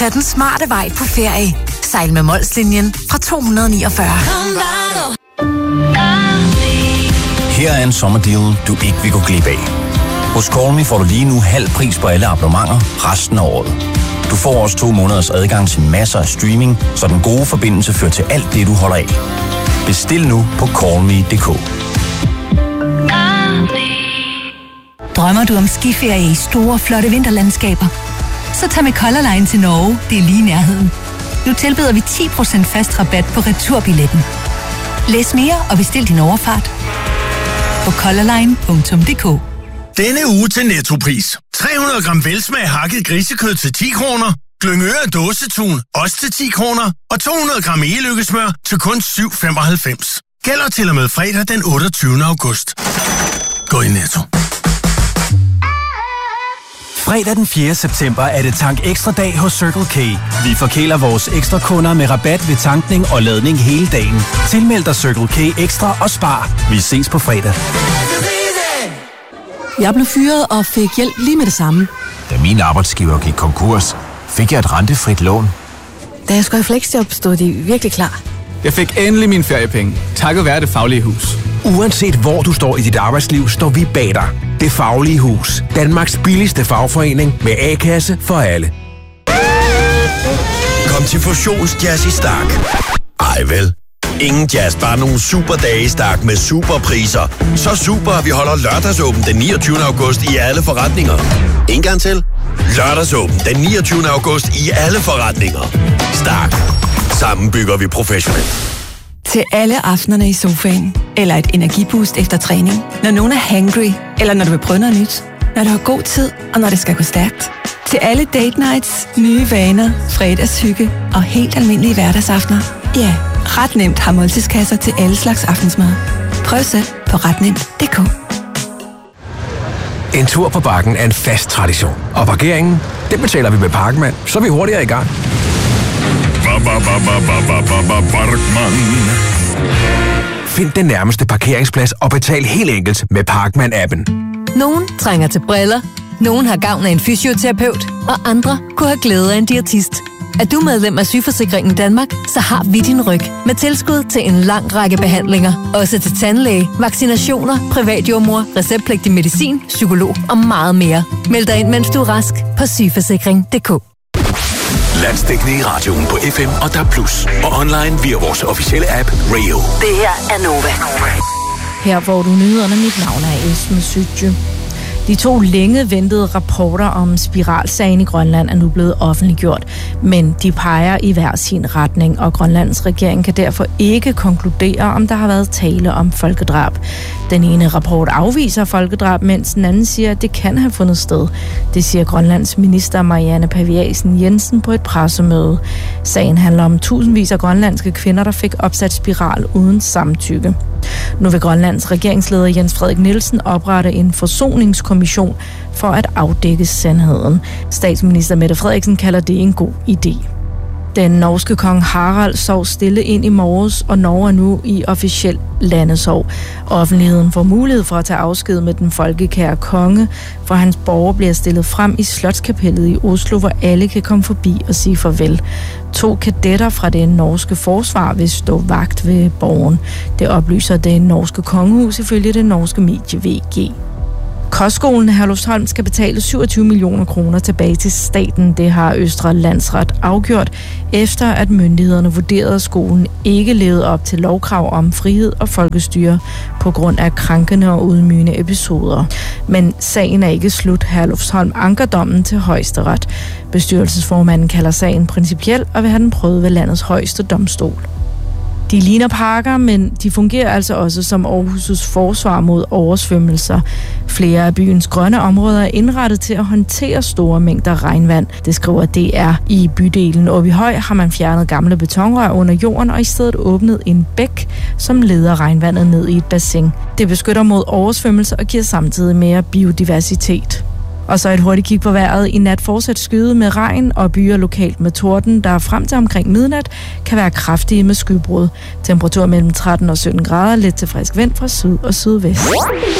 er den smarte vej på ferie. Sejl med Molslinjen fra 249. Her er en sommerdeal, du ikke vil gå glip af. Hos Call Me får du lige nu halv pris på alle abonnementer resten af året. Du får også 2 måneders adgang til masser af streaming, så den gode forbindelse fører til alt det, du holder af. Bestil nu på callme.dk. Drømmer du om skiferie i store, flotte vinterlandskaber? Så tag med Color Line til Norge, det er lige i nærheden. Nu tilbyder vi 10% fast rabat på returbilletten. Læs mere og bestil din overfart på colorline.dk. Denne uge til Nettopris. 300 gram velsmag hakket grisekød til 10 kroner. Glyngøre dåsetun, også til 10 kroner. Og 200 gram e-lykkesmør til kun 7,95. Gælder til og med fredag den 28. august. Gå i Netto. Fredag den 4. september er det Tank Ekstra dag hos Circle K. Vi forkæler vores ekstra kunder med rabat ved tankning og ladning hele dagen. Tilmeld dig Circle K Ekstra og spar. Vi ses på fredag. Jeg blev fyret og fik hjælp lige med det samme. Da min arbejdsgiver gik konkurs, fik jeg et rentefrit lån. Da jeg skulle i fleksjob, stod de virkelig klar. Jeg fik endelig mine feriepenge, takket være Det Faglige Hus. Uanset hvor du står i dit arbejdsliv, står vi bag dig. Det Faglige Hus. Danmarks billigste fagforening med A-kasse for alle. Kom til Fusionsjazz i Stark. Ej vel. Ingen jazz, bare nogle super dage i Stark med superpriser. Så super, at vi holder lørdagsåben den 29. august i alle forretninger. En gang til. Lørdagsåben den 29. august i alle forretninger. Stark. Sammen bygger vi professionelt. Til alle aftenerne i sofaen. Eller et energiboost efter træning. Når nogen er hangry. Eller når du vil prøve noget nyt. Når du har god tid, og når det skal gå stærkt. Til alle date nights, nye vaner, fredagshygge og helt almindelige hverdagsaftener. Ja, Ret Nemt har måltidskasser til alle slags aftensmad. Prøv selv på retnemt.dk. En tur på Bakken er en fast tradition. Og parkeringen, det betaler vi med Parkmand, så er vi hurtigere i gang. Find den nærmeste parkeringsplads og betal helt enkelt med Parkmand-appen. Nogen trænger til briller, nogen har gavn af en fysioterapeut, og andre kunne have glæde af en diætist. Er du medlem af Sygeforsikringen Danmark, så har vi din ryg med tilskud til en lang række behandlinger. Også til tandlæge, vaccinationer, privatjordmor, receptpligtig medicin, psykolog og meget mere. Meld dig ind, mens du er rask på sygeforsikring.dk. Landsdækkende i radioen på FM og DAB+. Og online via vores officielle app Radio. Det her er Nova. Her får du nyhederne. Mit navn er Esme Sytje. De 2 længe ventede rapporter om spiralsagen i Grønland er nu blevet offentliggjort, men de peger i hver sin retning, og Grønlands regering kan derfor ikke konkludere, om der har været tale om folkedrab. Den ene rapport afviser folkedrab, mens den anden siger, at det kan have fundet sted. Det siger Grønlands minister Marianne Paviasen Jensen på et pressemøde. Sagen handler om tusindvis af grønlandske kvinder, der fik opsat spiral uden samtykke. Nu vil Grønlands regeringsleder Jens Frederik Nielsen oprette en forsoningskommission for at afdække sandheden. Statsminister Mette Frederiksen kalder det en god idé. Den norske kong Harald sov stille ind i morges, og Norge er nu i officiel landesorg. Offentligheden får mulighed for at tage afsked med den folkekære konge, for hans borger bliver stillet frem i Slotskapellet i Oslo, hvor alle kan komme forbi og sige farvel. 2 kadetter fra det norske forsvar vil stå vagt ved borgen. Det oplyser det norske kongehus ifølge det norske medie VG. Kostskolen Herlufsholm skal betale 27 millioner kroner tilbage til staten. Det har Østre Landsret afgjort, efter at myndighederne vurderede, at skolen ikke levede op til lovkrav om frihed og folkestyre på grund af krænkende og ydmygende episoder. Men sagen er ikke slut. Herlufsholm anker dommen til Højesteret. Bestyrelsesformanden kalder sagen principiel og vil have den prøvet ved landets højeste domstol. De ligner parker, men de fungerer altså også som Aarhus' forsvar mod oversvømmelser. Flere af byens grønne områder er indrettet til at håndtere store mængder regnvand. Det skriver DR. I bydelen Åbyhøj har man fjernet gamle betonrør under jorden og i stedet åbnet en bæk, som leder regnvandet ned i et bassin. Det beskytter mod oversvømmelser og giver samtidig mere biodiversitet. Og så et hurtigt kig på vejret. I nat fortsat skyde med regn og byer lokalt med torden, der frem til omkring midnat kan være kraftige med skybrud. Temperatur mellem 13 og 17 grader, lidt til frisk vind fra syd og sydvest.